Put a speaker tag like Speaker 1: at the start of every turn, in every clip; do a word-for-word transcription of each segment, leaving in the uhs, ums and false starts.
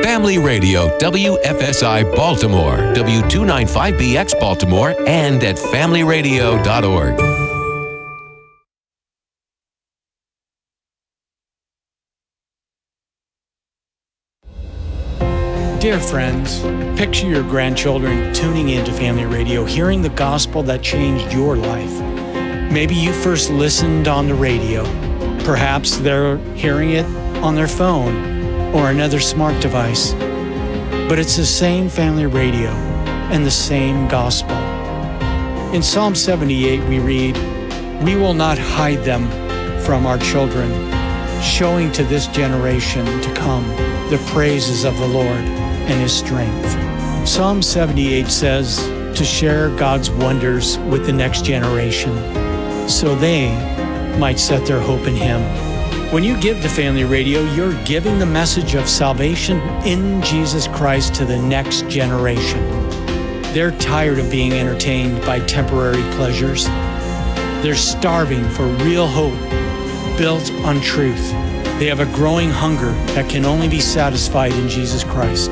Speaker 1: Family Radio, W F S I Baltimore, W two ninety-five B X Baltimore, and at family radio dot org.
Speaker 2: Dear friends, picture your grandchildren tuning into Family Radio, hearing the gospel that changed your life. Maybe you first listened on the radio. Perhaps they're hearing it on their phone or another smart device. But it's the same Family Radio and the same gospel. In Psalm seventy-eight, we read, "We will not hide them from our children, showing to this generation to come the praises of the Lord and His strength." Psalm seventy-eight says to share God's wonders with the next generation so they might set their hope in Him. When you give to Family Radio, you're giving the message of salvation in Jesus Christ to the next generation. They're tired of being entertained by temporary pleasures. They're starving for real hope built on truth. They have a growing hunger that can only be satisfied in Jesus Christ.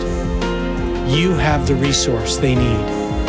Speaker 2: You have the resource they need.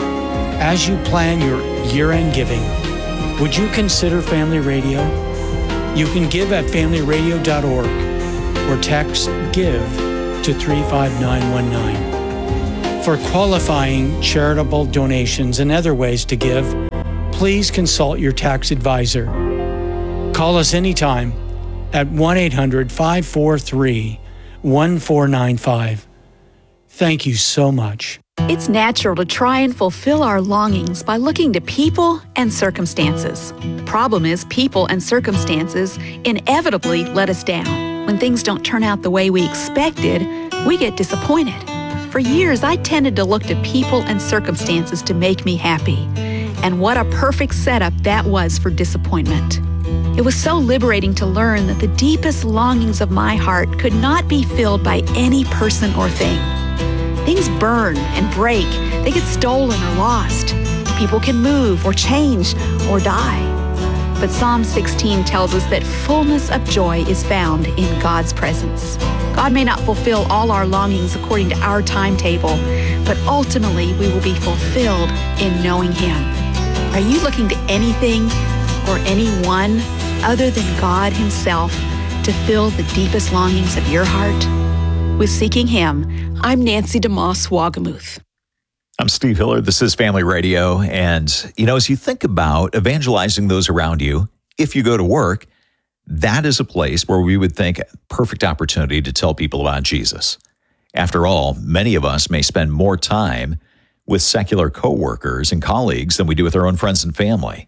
Speaker 2: As you plan your year-end giving, would you consider Family Radio? You can give at family radio dot org or text GIVE to three five nine one nine. For qualifying charitable donations and other ways to give, please consult your tax advisor. Call us anytime at one eight hundred, five four three, one four nine five. Thank you so much.
Speaker 3: It's natural to try and fulfill our longings by looking to people and circumstances. The problem is people and circumstances inevitably let us down. When things don't turn out the way we expected, we get disappointed. For years, I tended to look to people and circumstances to make me happy. And what a perfect setup that was for disappointment. It was so liberating to learn that the deepest longings of my heart could not be filled by any person or thing. Things burn and break. They get stolen or lost. People can move or change or die. But Psalm sixteen tells us that fullness of joy is found in God's presence. God may not fulfill all our longings according to our timetable, but ultimately we will be fulfilled in knowing Him. Are you looking to anything or anyone other than God Himself to fill the deepest longings of your heart? With Seeking Him, I'm Nancy DeMoss Wagamuth.
Speaker 4: I'm Steve Hiller. This is Family Radio. And, you know, as you think about evangelizing those around you, if you go to work, that is a place where we would think perfect opportunity to tell people about Jesus. After all, many of us may spend more time with secular coworkers and colleagues than we do with our own friends and family.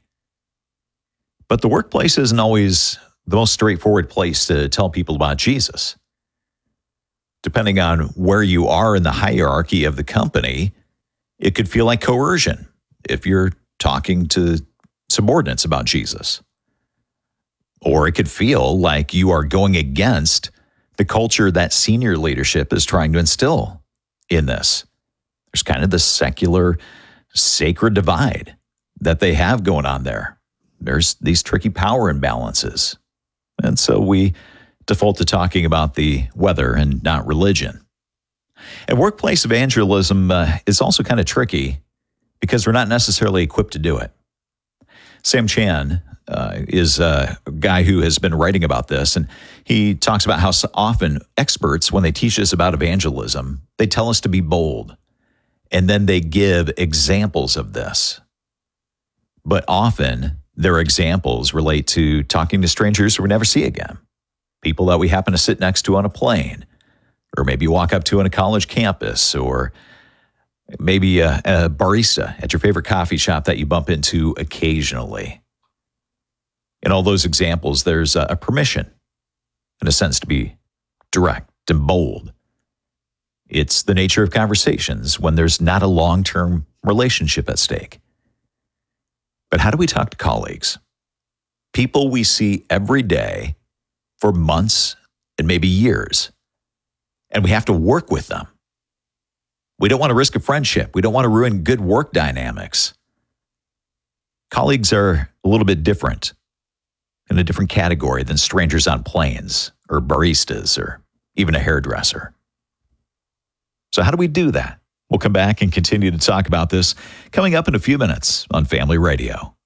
Speaker 4: But the workplace isn't always the most straightforward place to tell people about Jesus. Depending on where you are in the hierarchy of the company, it could feel like coercion if you're talking to subordinates about Jesus. Or it could feel like you are going against the culture that senior leadership is trying to instill in this. There's kind of this secular, sacred divide that they have going on there. There's these tricky power imbalances. And so we default to talking about the weather and not religion. And workplace evangelism uh, is also kind of tricky because we're not necessarily equipped to do it. Sam Chan uh, is a guy who has been writing about this, and he talks about how so often experts, when they teach us about evangelism, they tell us to be bold, and then they give examples of this. But often, their examples relate to talking to strangers who we never see again. People that we happen to sit next to on a plane, or maybe walk up to on a college campus, or maybe a, a barista at your favorite coffee shop that you bump into occasionally. In all those examples, there's a, a permission, in a sense, to be direct and bold. It's the nature of conversations when there's not a long-term relationship at stake. But how do we talk to colleagues? People we see every day for months and maybe years. And we have to work with them. We don't want to risk a friendship. We don't want to ruin good work dynamics. Colleagues are a little bit different, in a different category than strangers on planes or baristas or even a hairdresser. So how do we do that? We'll come back and continue to talk about this coming up in a few minutes on Family Radio.